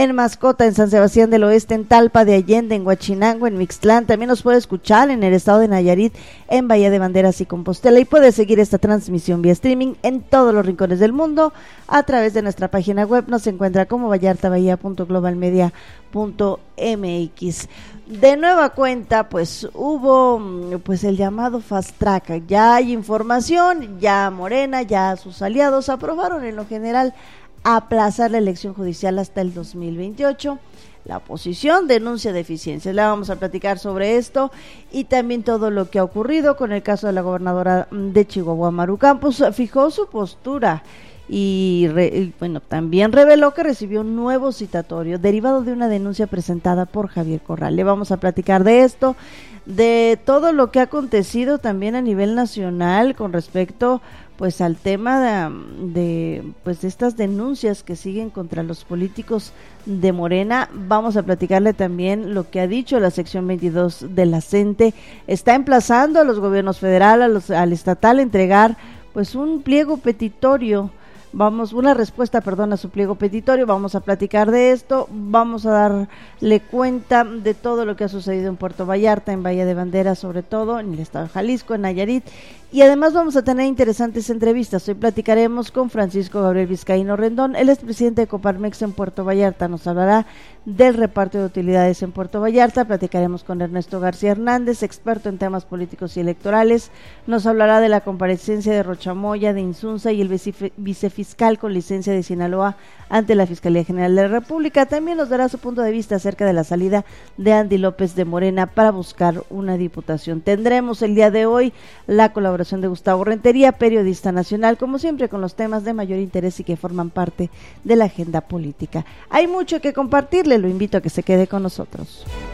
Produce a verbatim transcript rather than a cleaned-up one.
en Mascota, en San Sebastián del Oeste, en Talpa de Allende, en Huachinango, en Mixtlán. También nos puede escuchar en el estado de Nayarit, en Bahía de Banderas y Compostela, y puede seguir esta transmisión vía streaming en todos los rincones del mundo a través de nuestra página web. Nos encuentra como vallarta bahía punto global media punto m x. De nueva cuenta, pues hubo pues el llamado Fast Track. Ya hay información, ya Morena, ya sus aliados aprobaron en lo general aplazar la elección judicial hasta el dos mil veintiocho. La oposición denuncia deficiencias. Le vamos a platicar sobre esto y también todo lo que ha ocurrido con el caso de la gobernadora de Chihuahua, Maru Campos. Fijó su postura y re, bueno, también reveló que recibió un nuevo citatorio derivado de una denuncia presentada por Javier Corral. Le vamos a platicar de esto, de todo lo que ha acontecido también a nivel nacional con respecto pues al tema de, de pues de estas denuncias que siguen contra los políticos de Morena. Vamos a platicarle también lo que ha dicho la sección veintidós de la CENTE. Está emplazando a los gobiernos federal, a los, al estatal a entregar pues un pliego petitorio. Vamos, una respuesta, perdón, a su pliego petitorio. Vamos a platicar de esto, vamos a darle cuenta de todo lo que ha sucedido en Puerto Vallarta, en Bahía de Banderas, sobre todo, en el estado de Jalisco, en Nayarit, y además vamos a tener interesantes entrevistas. Hoy platicaremos con Francisco Gabriel Vizcaíno Rendón, él es presidente de Coparmex en Puerto Vallarta, nos hablará del reparto de utilidades en Puerto Vallarta. Platicaremos con Ernesto García Hernández, experto en temas políticos y electorales, nos hablará de la comparecencia de Rochamoya, de Insunza y el vicefiscal con licencia de Sinaloa ante la Fiscalía General de la República. También nos dará su punto de vista acerca de la salida de Andy López de Morena para buscar una diputación. Tendremos el día de hoy la colaboración de Gustavo Rentería, periodista nacional, como siempre con los temas de mayor interés y que forman parte de la agenda política. Hay mucho que compartirle, lo invito a que se quede con nosotros.